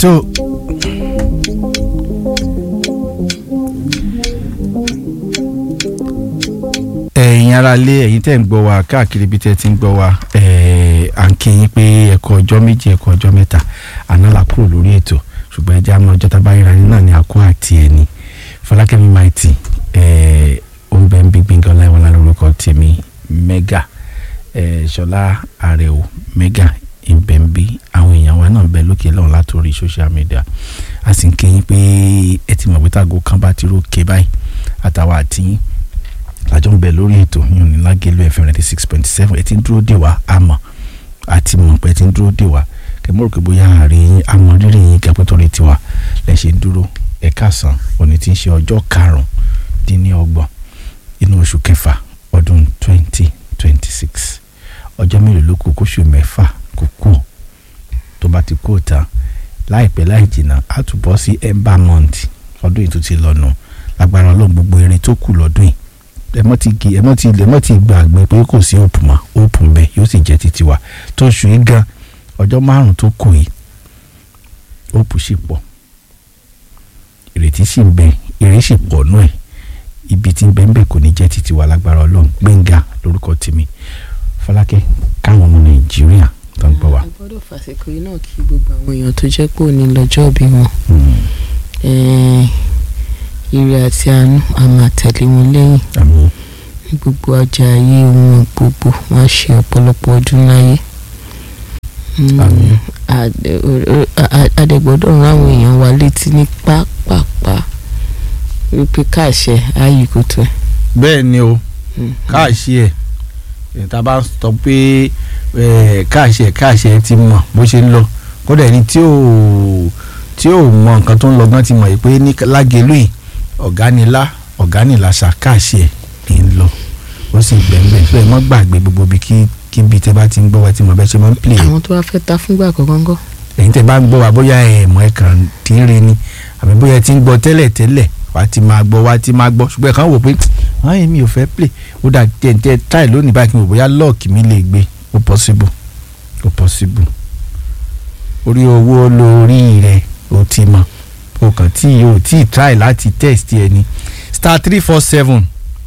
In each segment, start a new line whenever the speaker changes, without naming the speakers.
tó ẹ̀yin ará ilé ẹ̀yin tẹ́ ń gbọ́ wa káàkiri bí tẹ́ ti ń gbọ́ wa à ń kí yín pé ẹ̀kọ́ ọjọ́ méjì ẹ̀kọ́ ọjọ́ mẹ́ta àná la kúrò lórí ètò ṣùgbọ́n ẹja àmọ́ ọjọ́ tábà yíra ní náà ni àkó àti ẹni Fọlákẹ́mi Mighty oúnbẹ ń bí Gbẹ́ngà Ọláìwọlá lórúkọ tèmi mega Ṣọlá Àrẹ̀ò mega ìbẹ̀ǹbí àwọn èèyàn wa náà bẹ lókè lọ́hùn látòrí social media a sì ń kí yín pé ẹ ti mọ̀ pé tágo kan bá ti rókè báyìí àtàwọn àtìyín àjọ ń bẹ lórí ètò yìí ní Lágẹ̀lú FM 96.7 ẹ ti ń dúró dè wá àmọ́ àti mọ̀ pé ẹ ti ń dúró dè wá kẹmọ́ rò pé bóyá àárín yín àmọ́ rírì yín gẹ́gẹ́ tó rí tiwa lẹ́ ṣe ń dúró ẹ káàsán òní tí ń ṣe ọjọ́ karùn-ún-dín-ní-ọgbọ̀n inú oṣù kẹfà ọdún 2026 ọjọ́ mélòó ló kù kóṣù mẹ́fà kò kù tó bá ti kú tán láìpẹ́ láì jìnnà á tún bọ́ sí ember month ọdún yìí tó ti lọ́nu lágbára Ọlọ́run gbogbo eré tó kù lọ́dún yìí ẹ mọ́ ti gbàgbé pé kò sí òpù mọ́ òpù bẹ́ẹ̀ yóò sì jẹ́ títí wa tó ṣù yín gan ọjọ́ márùn-ún tó kù yìí òpù sì pọ̀ ìrètí sì ń bẹ èrè sì pọ̀ nù ẹ̀ ibi tí ń bẹ ń bẹ kò ní jẹ́ títí wa lágbára Ọlọ́run Gbẹ́ngà lórúkọ tèmi Fọlákẹ́ káwọn ọmọ Nàìjíríà tó ń gbọ́ wa.
a gbọ́dọ̀ fàṣẹkọ yìí náà kí gbogbo àwọn èèyàn tó jẹ́ pé òní lọ́jọ́ bí wọn ire àti àánú a máa tẹ̀lé wọn lẹ́yìn ní gbogbo ọjà ayé wọn gbogbo wọn ṣe ọ̀pọ̀lọpọ̀ ọdún láyé adẹ̀gbọ́dọ̀ rán àwọn èèyàn wa létí ní pápápá wípé káàṣẹ ayé kò tó ẹ.
bẹ́ẹ̀ ni o káàṣẹ ẹ̀ tá a bá sọ pé káàṣẹ ti mọ̀ bó ṣe ń lọ kódà ẹni tí ò mọ nǹkan tó ń lọ gan ti mọ̀ pé ní Lágẹ̀lú yìí ọ̀gánilá ṣàkáàṣẹ ẹ̀ ń lọ ó sì gbẹ̀ngbẹ̀ so ẹ mọ́ gbàgbé gbogbo bí kíbi tẹ́ bá ti ń gbọ́ wa tí mo bẹ́ ṣe máa ń play.
àwọn tó bá fẹ́ ta fúngbà kọ̀ọ̀kan gọ́.
ẹ̀yin tẹ́ bá ń gbọ́ wa bóyá ẹ̀mọ́ ẹ̀ kàn tí ń re ni àbí bóyá ti ń gbọ́ tẹ́lẹ̀ wà á ti máa gbọ́ ṣùgbọ́n ẹ̀ kàn wò pé àwọn èmi ò fẹ́ play ó dà tẹ̀ try lónìí báyìí kí n wò bóyá lọ́ọ̀kì mi lè gbé ó possible orí owó lórí rẹ̀ ó ti mọ̀ o kàn tí o tí try láti test ẹni *347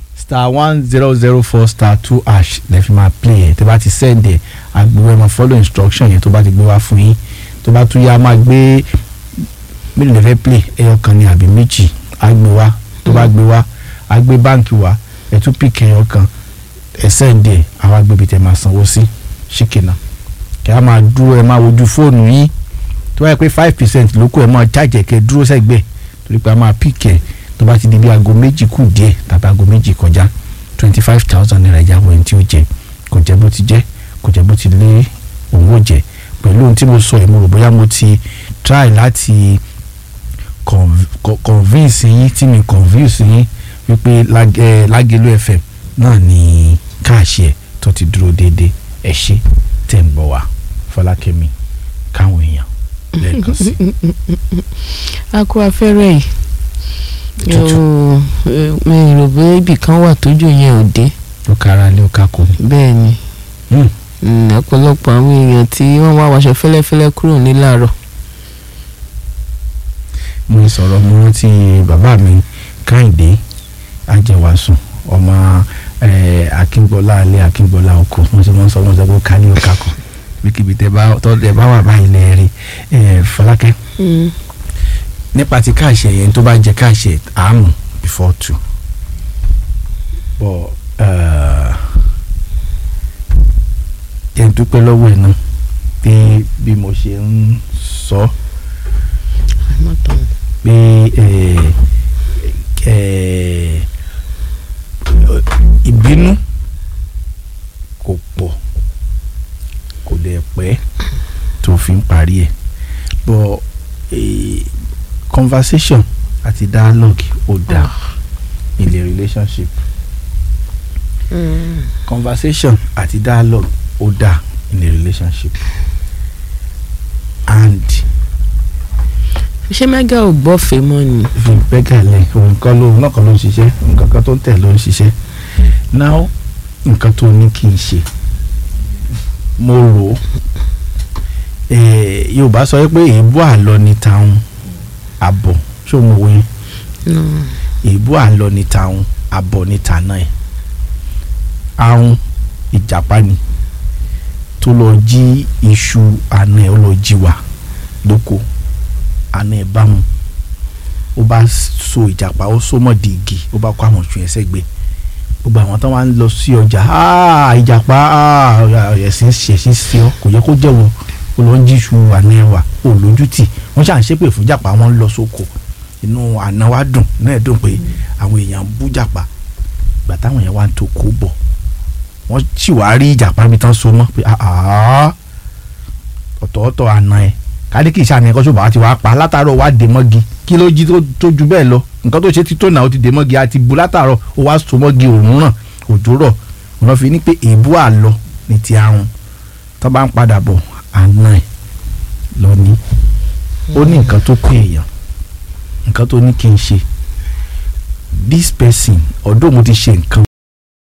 *1004 *2# lè fi máa play ẹ̀ tó bá ti send ẹ̀ agbègbè máa follow instruction yẹn tó bá ti gbé wá fún yín tó bá tún yá máa gbé mílíọ̀nù lè fẹ́ play ẹyọ kan ní àbí méjì á gbé wá tó bá gbé wá á gbé báǹkì wá ẹ̀ tún pick ẹyọ kan ẹ̀ send ẹ̀ àwọn agbègbè tẹ̀ máa sanwó sí ṣìkìnà kí a máa dúró ẹ máa wojú fóònù yín tó bá yẹ pé 5% ló kù ẹ máa charge kẹ dúró sẹ́gbẹ̀ẹ́ torí pé a máa pick ẹ̀ tó bá ti di bí aago méjì kù díẹ̀ tàbí aago méjì kọjá 25,000 naira ìjábọ̀ ẹni tí ó jẹ kò jẹ́ bó ti jẹ́ kò jẹ́ bó ti lé òun ó jẹ pẹ̀lú ohun tí mo sọ yìí mo rò bóyá mo ti try láti convince yín tí mi convince yín wípé Lágẹ̀lú FM náà ni káàṣì ẹ̀ tó ti dúró déédéé ẹ̀ ṣe tẹ̀ ń gbọ́ wá Fọlákẹ́mi káwọn èèyàn lẹ́ẹ̀kan sí.
a kó afẹ́rẹ́ yìí mi rò pé ibì kan wà tójú yẹn ò dé.
ó kára lé ó kákó.
bẹ́ẹ̀ ni ọ̀pọ̀lọpọ̀ àwọn èèyàn tí wọ́n wá wàṣọ fẹ́lẹ́fẹ́lẹ́ kúrò ní láàárọ̀.
mo sọ̀rọ̀ mo rántí bàbá mi Kẹ́hìndé Ajẹwàsùn ọmọ Akíngbọ́lá alẹ́ Akíngbọ́lá oko wọ́n ti wọ́n sọ wọ́n sọ pé ká ní ó kákó bíkíbi tẹ bá wà báyìí lẹ́ẹ̀rí Fọlákẹ́ nípa ti káàṣẹ yẹn tó bá jẹ káàṣẹ àmù before 2 bọ yẹn dúpẹ́ lọ́wọ́ ẹ̀ náà pé bí mo ṣe ń sọ pé ìbínú kò pọ̀ kò dẹ̀ pẹ́ tó fi ń parí ẹ̀ bọ conversation àti dialogue ó dáa in a relationship. Conversation àti dialogue ó dáa in a relationship. And
ṣé mẹ́gà ò gbọ́ fẹ́ mọ́ ni.
mẹ́gà lẹ̀ nǹkan ló ń ṣiṣẹ́ nǹkan kan tó ń tẹ̀ ló ń ṣiṣẹ́. Now nǹkan tó ní kí n ṣe mo rò ó Yorùbá sọ pé èébú àlọ ni tàun àbọ̀ ṣó mo wé èébú àlọ ni tàun àbọ̀ ni tàná ẹ̀. Àrùn ìjàpá ni tó lọ jí iṣu àná ẹ̀ ó lọ jí wa lóko àná ẹ̀ bá mu ó bá so ìjàpá ó so mọ́ di igi ó bá kó àwọn oṣù yẹn sẹ́gbẹ̀ẹ́ gbogbo àwọn tó wá ń lọ sí ọjà ìjàpá ẹ̀sìn ṣẹ̀ṣin sí ọ kò yẹ kó jẹ́wọ́ ó lọ ń jí iṣu àná ẹ̀ wà ó lójútì wọ́n ṣà ń ṣépè fún ìjàpá wọ́n ń lọ sóko inú àná wa dùn náà dùn pé àwọn èèyàn bú ìjàpá gbà táwọn yẹn wá ń tó kó bọ̀ wọ́n sì wá rí ìjàpá bí tán so mọ́ pé ọ̀tọ̀ọ̀tọ̀ àná ẹ̀ káde kì í ṣàní ẹ̀kọ́ ṣùgbọ́n àti wàá pa látàárọ̀ wàá dè mọ́gi kí ló jí tó ju bẹ́ẹ̀ lọ nǹkan tó ṣe ti tó náà ó ti dè mọ́gi àti bu látàárọ̀ ó wàá so mọ́gi òórùn ràn òjò rọ̀ wọ́n fi ní pé èébú àlọ ní ti àrùn tó bá ń padà bọ̀ àná ẹ̀ lọ ní ó ní nǹkan tó pé èèyàn nǹkan tó ní kí n ṣe this person ọ̀dọ́ mo ti ṣe nǹkan